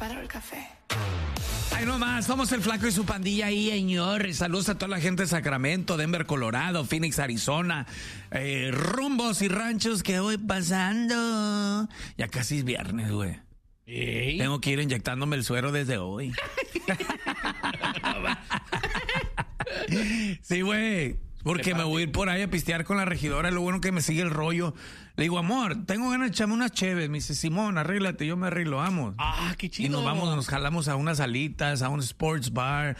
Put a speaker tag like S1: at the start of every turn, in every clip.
S1: Preparo el café.
S2: Ay, no más, somos el Flaco y su pandilla ahí, señor. Saludos a toda la gente de Sacramento, Denver, Colorado, Phoenix, Arizona, rumbos y ranchos que voy pasando. Ya casi es viernes, güey. Tengo que ir inyectándome el suero desde hoy. Sí, güey. Porque me voy a ir por ahí a pistear con la regidora. Lo bueno que me sigue el rollo. Le digo, amor, tengo ganas de echarme unas cheves. Me dice, Simón, arréglate, yo me arreglo, vamos.
S3: Ah, qué chido.
S2: Y nos jalamos a unas alitas, a un sports bar,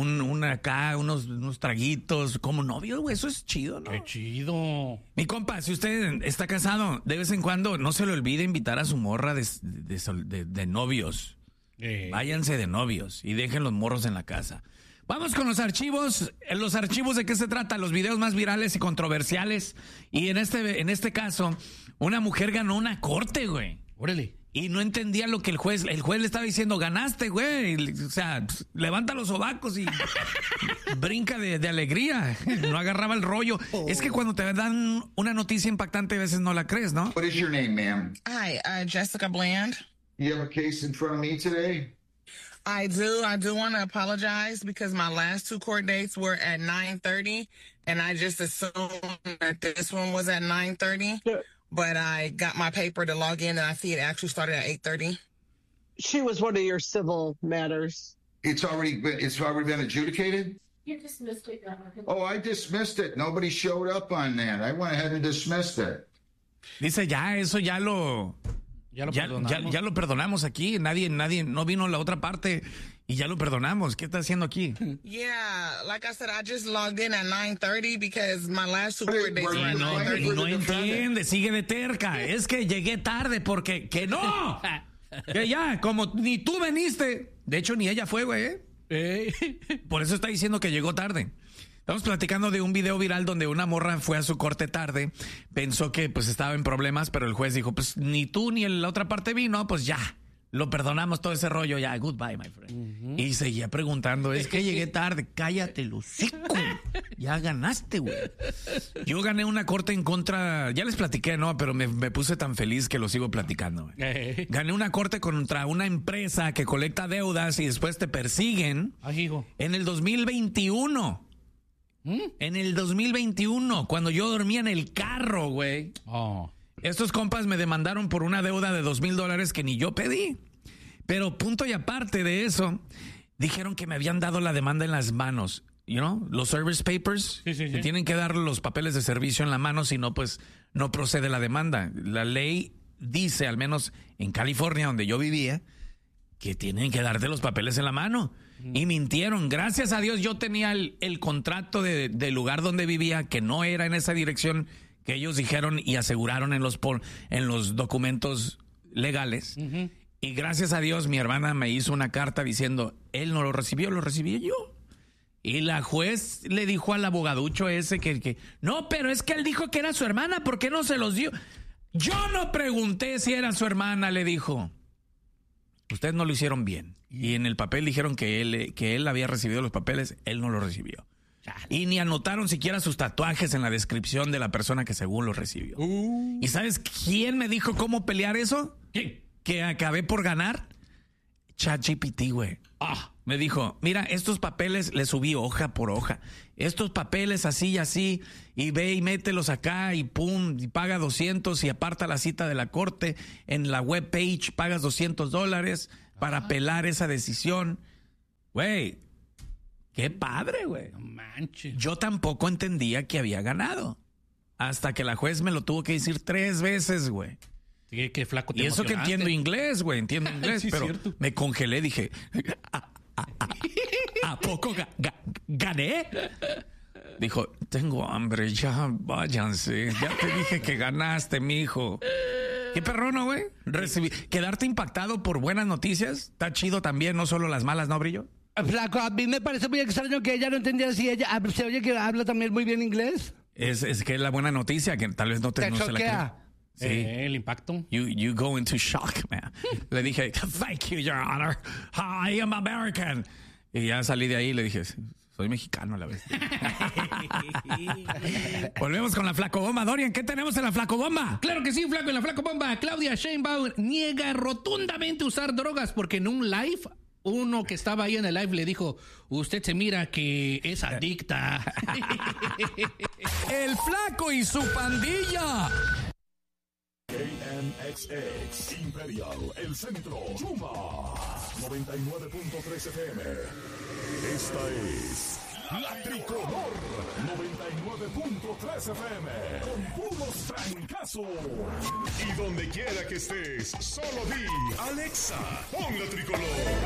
S2: unos traguitos, como novios, güey. Eso es chido, ¿no?
S3: Qué chido.
S2: Mi compa, si usted está casado, de vez en cuando no se le olvide invitar a su morra de novios. Váyanse de novios y dejen los morros en la casa. Vamos con los archivos. ¿Los archivos de qué se trata? Los videos más virales y controversiales. Y en este caso, una mujer ganó una corte, güey.
S3: Órale.
S2: Y no entendía lo que el juez le estaba diciendo. Ganaste, güey. O sea, levanta los sobacos y brinca de alegría. No agarraba el rollo. Es que cuando te dan una noticia impactante a veces no la crees, ¿no?
S4: What is your name, ma'am?
S1: Hi, Jessica Bland.
S4: You have a case in front of me today?
S1: I do want to apologize because my last two court dates were at 9:30, and I just assumed that this one was at 9:30. But I got my paper to log in, and I see it actually started at 8:30.
S5: She was one of your civil matters.
S4: It's already been adjudicated?
S6: You dismissed it, Governor.
S4: Oh, I dismissed it. Nobody showed up on that. I went ahead and dismissed it.
S2: Dice, ya lo perdonamos aquí. Nadie, no vino la otra parte y ya lo perdonamos. ¿Qué está haciendo aquí?
S1: Yeah, like I said, I just logged in at 9:30 because my last two court dates were at
S2: No
S1: 9:30.
S2: entiende, sigue de terca. Es que llegué tarde porque que no. Que ya, como ni tú viniste. De hecho, ni ella fue, güey. Por eso está diciendo que llegó tarde. Estamos platicando de un video viral donde una morra fue a su corte tarde, pensó que pues estaba en problemas, pero el juez dijo, pues ni tú ni la otra parte vino, pues ya, lo perdonamos todo ese rollo, ya, goodbye, my friend. Y seguía preguntando, es que llegué tarde, cállate el hocico, ya ganaste, güey. Yo gané una corte en contra, ya les platiqué, ¿no? Pero me puse tan feliz que lo sigo platicando, güey. Gané una corte contra una empresa que colecta deudas y después te persiguen.
S3: Ay, hijo.
S2: En el 2021. En el 2021, cuando yo dormía en el carro, güey. Estos compas me demandaron por una deuda de $2,000 que ni yo pedí. Pero punto y aparte de eso, dijeron que me habían dado la demanda en las manos. You know, los service papers.
S3: Sí.
S2: Que tienen que dar los papeles de servicio en la mano, si no, pues no procede la demanda. La ley dice, al menos en California, donde yo vivía, que tienen que darte los papeles en la mano. Y mintieron. Gracias a Dios yo tenía el contrato del lugar donde vivía, que no era en esa dirección que ellos dijeron y aseguraron en los documentos legales. Y gracias a Dios mi hermana me hizo una carta diciendo, él no lo recibió, lo recibí yo. Y la juez le dijo al abogaducho ese que no, pero es que él dijo que era su hermana, ¿por qué no se los dio? Yo no pregunté si era su hermana, le dijo. Ustedes no lo hicieron bien. Y en el papel dijeron que él había recibido los papeles, él no los recibió. Y ni anotaron siquiera sus tatuajes en la descripción de la persona que según los recibió. ¿Y sabes quién me dijo cómo pelear eso?
S3: ¿Quién?
S2: Que acabé por ganar. ChatGPT, güey. Me dijo, mira, estos papeles le subí hoja por hoja. Estos papeles así y así, y ve y mételos acá y pum, y paga 200 y aparta la cita de la corte. En la webpage pagas $200 para apelar esa decisión. Güey, qué padre, güey.
S3: No manches.
S2: Yo tampoco entendía que había ganado. Hasta que la juez me lo tuvo que decir 3 veces, güey.
S3: Sí, qué flaco te
S2: Y eso que
S3: emocionaste.
S2: entiendo inglés, güey, entiendo inglés,
S3: Sí,
S2: pero
S3: cierto.
S2: me congelé, dije, ¿a poco gané? Dijo, tengo hambre, ya váyanse, ya te dije que ganaste, mijo. Qué perrón, güey. Quedarte impactado por buenas noticias, está chido también, no solo las malas, ¿no, Brillo?
S7: Flaco, a mí me parece muy extraño que ella no entendiera si ella se oye que habla también muy bien inglés.
S2: Es que es la buena noticia, que tal vez no se la
S7: choquea.
S2: crea. Sí.
S3: El impacto.
S2: You go into shock, man. Le dije, thank you, Your Honor. I am American. Y ya salí de ahí y le dije, Soy mexicano a la vez. Volvemos con la flacobomba. Dorian, ¿qué tenemos en la flacobomba?
S3: Claro que sí, Flaco, en la flacobomba. Claudia Sheinbaum niega rotundamente usar drogas porque en un live, uno que estaba ahí en el live le dijo, usted se mira que es adicta.
S2: El Flaco y su pandilla.
S6: KNXX Imperial, El Centro, Chuma 99.3 FM. Esta es La Tricolor 99.3 FM con puros trancazos. Y donde quiera que estés, solo di Alexa, pon La Tricolor.